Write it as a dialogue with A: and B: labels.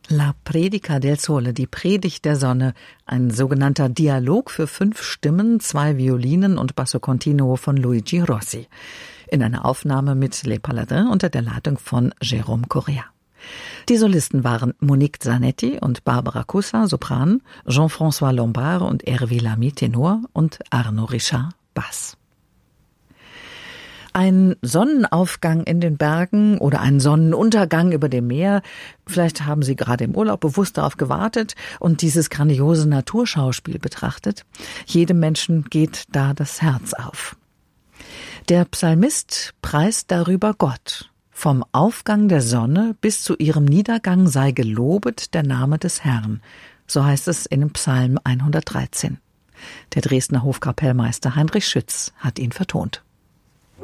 A: La Predica del Sole, die Predigt der Sonne, ein sogenannter Dialog für 5 Stimmen, 2 Violinen und Basso Continuo von Luigi Rossi. In einer Aufnahme mit Les Paladins unter der Leitung von Jérôme Correa. Die Solisten waren Monique Zanetti und Barbara Cussa, Sopran, Jean-François Lombard und Hervé Lamy, Tenor und Arnaud Richard, Bass. Ein Sonnenaufgang in den Bergen oder ein Sonnenuntergang über dem Meer. Vielleicht haben Sie gerade im Urlaub bewusst darauf gewartet und dieses grandiose Naturschauspiel betrachtet. Jedem Menschen geht da das Herz auf. Der Psalmist preist darüber Gott. Vom Aufgang der Sonne bis zu ihrem Niedergang sei gelobet der Name des Herrn. So heißt es in dem Psalm 113. Der Dresdner Hofkapellmeister Heinrich Schütz hat ihn vertont.